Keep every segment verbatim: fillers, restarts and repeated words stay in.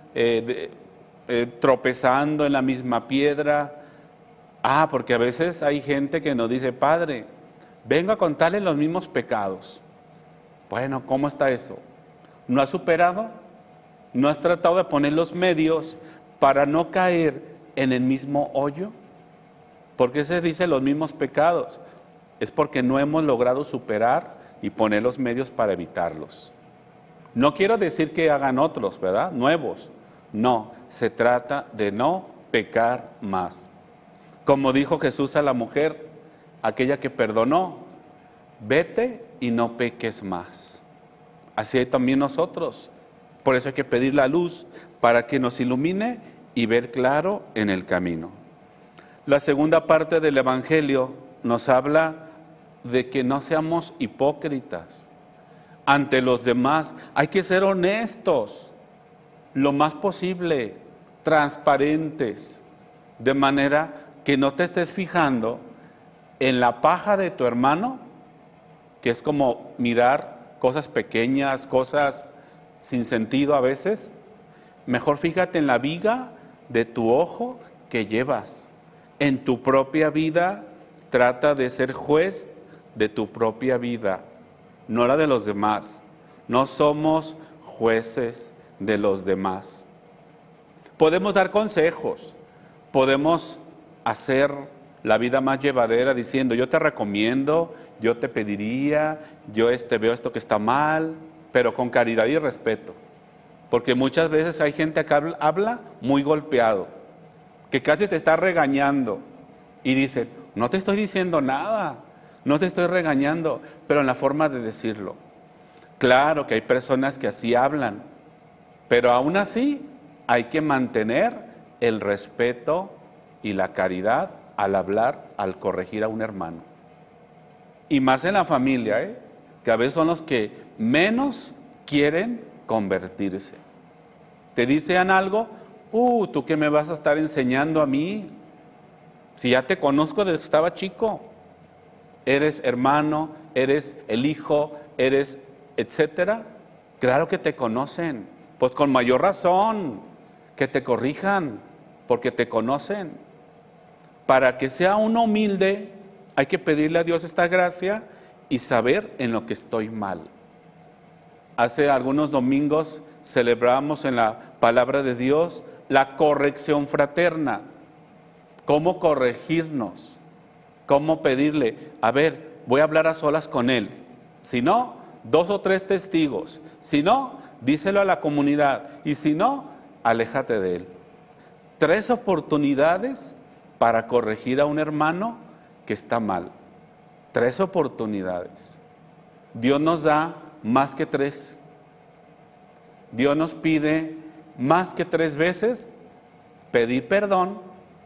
eh, de, eh, tropezando en la misma piedra. Ah, porque a veces hay gente que nos dice, Padre, vengo a contarle los mismos pecados. Bueno, ¿cómo está eso? ¿No has superado? ¿No has tratado de poner los medios para no caer en el mismo hoyo? ¿Por qué se dice los mismos pecados? Es porque no hemos logrado superar y poner los medios para evitarlos. No quiero decir que hagan otros, ¿verdad? Nuevos. No, se trata de no pecar más. Como dijo Jesús a la mujer, aquella que perdonó, vete y no peques más. Así hay también nosotros. Por eso hay que pedir la luz para que nos ilumine y ver claro en el camino. La segunda parte del Evangelio nos habla de que no seamos hipócritas ante los demás. Hay que ser honestos, lo más posible, transparentes, de manera que no te estés fijando en la paja de tu hermano, que es como mirar cosas pequeñas, cosas sin sentido a veces. Mejor fíjate en la viga de tu ojo que llevas. En tu propia vida, trata de ser juez de tu propia vida, no la de los demás. No somos jueces de los demás. Podemos dar consejos, podemos hacer la vida más llevadera diciendo, yo te recomiendo, yo te pediría, yo este, veo esto que está mal, pero con caridad y respeto. Porque muchas veces hay gente que habla, habla muy golpeado, que casi te está regañando y dice, no te estoy diciendo nada, no te estoy regañando, pero en la forma de decirlo. Claro que hay personas que así hablan, pero aún así hay que mantener el respeto y la caridad al hablar, al corregir a un hermano. Y más en la familia, ¿eh? que a veces son los que menos quieren convertirse. Te dicen algo, uh, ¿tú qué me vas a estar enseñando a mí? Si ya te conozco desde que estaba chico. Eres hermano, eres el hijo, eres etcétera. Claro que te conocen, pues con mayor razón que te corrijan, porque te conocen. Para que sea uno humilde, hay que pedirle a Dios esta gracia y saber en lo que estoy mal. Hace algunos domingos celebramos en la palabra de Dios la corrección fraterna. ¿Cómo corregirnos? ¿Cómo pedirle? A ver, voy a hablar a solas con él. Si no, dos o tres testigos. Si no, díselo a la comunidad. Y si no, aléjate de él. Tres oportunidades para corregir a un hermano que está mal. Tres oportunidades. Dios nos da más que tres. Dios nos pide más que tres veces pedir perdón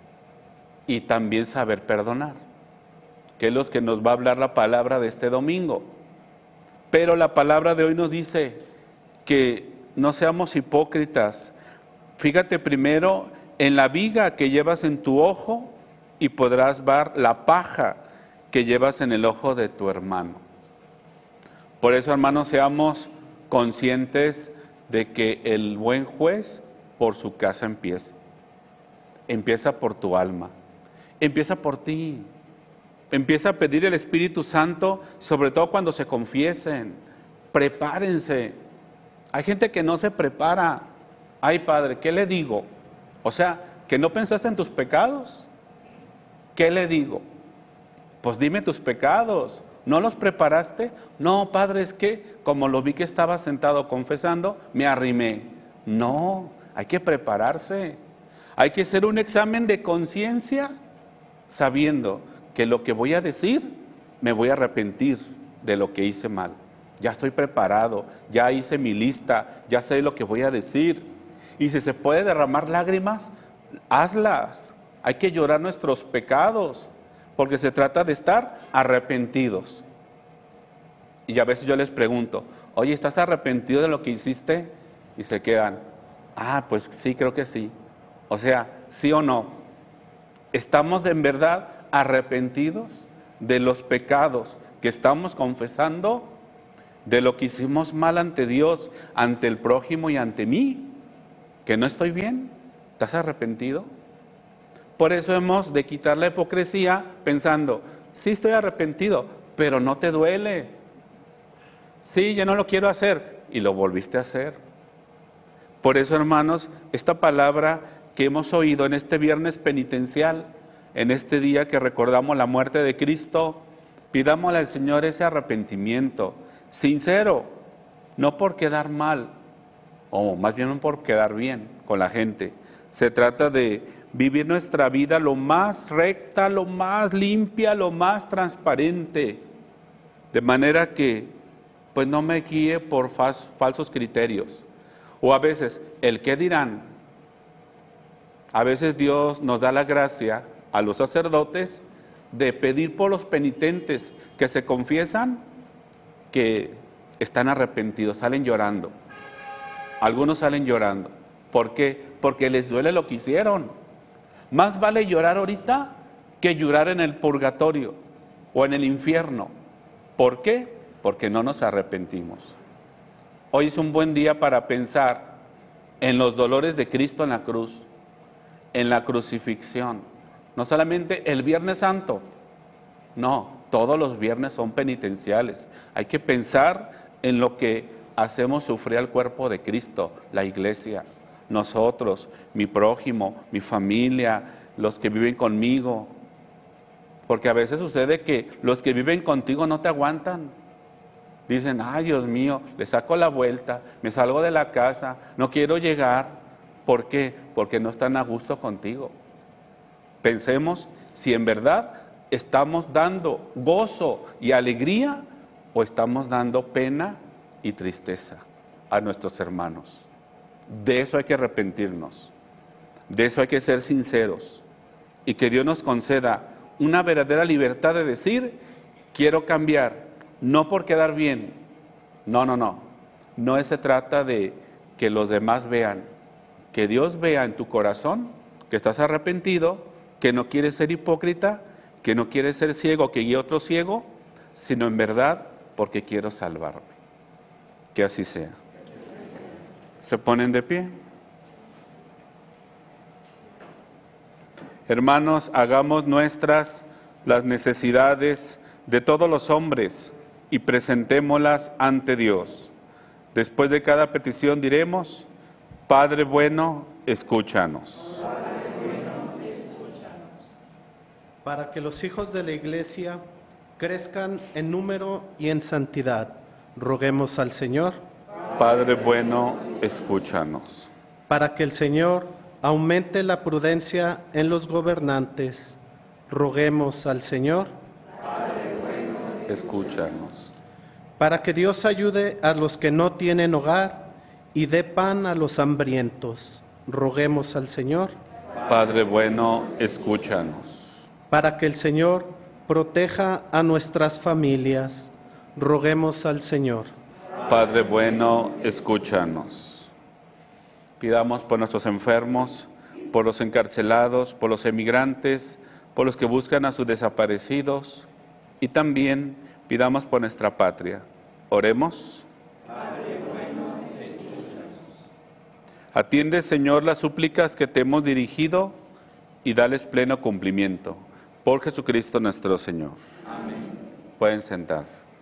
y también saber perdonar, que es lo que nos va a hablar la palabra de este domingo. Pero la palabra de hoy nos dice que no seamos hipócritas. Fíjate primero en la viga que llevas en tu ojo y podrás ver la paja que llevas en el ojo de tu hermano. Por eso, hermanos, seamos conscientes de que el buen juez por su casa empieza. Empieza por tu alma. Empieza por ti. Empieza a pedir el Espíritu Santo, sobre todo cuando se confiesen. Prepárense. Hay gente que no se prepara. Ay, Padre, ¿qué le digo? O sea, ¿que no pensaste en tus pecados? ¿Qué le digo? Pues dime tus pecados. ¿No los preparaste? No, Padre, es que como lo vi que estaba sentado confesando, me arrimé. No, hay que prepararse. Hay que hacer un examen de conciencia sabiendo que lo que voy a decir, me voy a arrepentir de lo que hice mal. Ya estoy preparado, ya hice mi lista, ya sé lo que voy a decir. Y si se puede derramar lágrimas, hazlas. Hay que llorar nuestros pecados, porque se trata de estar arrepentidos. Y a veces yo les pregunto, oye, ¿estás arrepentido de lo que hiciste? Y se quedan, ah, pues sí, creo que sí. O sea, ¿sí o no? ¿Estamos en verdad arrepentidos de los pecados que estamos ¿Que no estoy bien? ¿Estás arrepentido? Por eso hemos de quitar la hipocresía pensando, sí estoy arrepentido, pero no te duele. Sí, ya no lo quiero hacer y lo volviste a hacer. Por eso, hermanos, esta palabra que hemos oído en este viernes penitencial, en este día que recordamos la muerte de Cristo, pidámosle al Señor ese arrepentimiento sincero, no por quedar mal, o más bien por quedar bien con la gente. Se trata de vivir nuestra vida lo más recta, lo más limpia, lo más transparente, de manera que pues no me guíe por fas, falsos criterios. O a veces, el qué dirán. A veces Dios nos da la gracia a los sacerdotes de pedir por los penitentes que se confiesan que están arrepentidos, salen llorando. Algunos salen llorando. ¿Por qué? Porque les duele lo que hicieron. Más vale llorar ahorita que llorar en el purgatorio o en el infierno. ¿Por qué? Porque no nos arrepentimos. Hoy es un buen día para pensar en los dolores de Cristo en la cruz, en la crucifixión. No solamente el Viernes Santo, no, todos los viernes son penitenciales. Hay que pensar en lo que hacemos sufrir al cuerpo de Cristo, la iglesia, nosotros, mi prójimo, mi familia, los que viven conmigo. Porque a veces sucede que los que viven contigo no te aguantan. Dicen, ay Dios mío, le saco la vuelta, me salgo de la casa, no quiero llegar. ¿Por qué? Porque no están a gusto contigo. Pensemos si en verdad estamos dando gozo y alegría o estamos dando pena y tristeza a nuestros hermanos. De eso hay que arrepentirnos, de eso hay que ser sinceros y que Dios nos conceda una verdadera libertad de decir, quiero cambiar, no por quedar bien, no, no, no, no se trata de que los demás vean, que Dios vea en tu corazón que estás arrepentido, que no quieres ser hipócrita, que no quieres ser ciego, que guíe otro ciego, sino en verdad porque quiero salvarme. Que así sea. ¿Se ponen de pie? Hermanos, hagamos nuestras las necesidades de todos los hombres y presentémoslas ante Dios. Después de cada petición diremos, Padre bueno, escúchanos. Para que los hijos de la Iglesia crezcan en número y en santidad, roguemos al Señor. Padre bueno, escúchanos. Para que el Señor aumente la prudencia en los gobernantes, roguemos al Señor. Padre bueno, escúchanos. Para que Dios ayude a los que no tienen hogar y dé pan a los hambrientos, roguemos al Señor. Padre bueno, escúchanos. Para que el Señor proteja a nuestras familias, roguemos al Señor. Padre bueno, escúchanos. Pidamos por nuestros enfermos, por los encarcelados, por los emigrantes, por los que buscan a sus desaparecidos y también pidamos por nuestra patria. Oremos. Padre bueno, escúchanos. Atiende, Señor, las súplicas que te hemos dirigido y dales pleno cumplimiento. Por Jesucristo nuestro Señor. Amén. Pueden sentarse.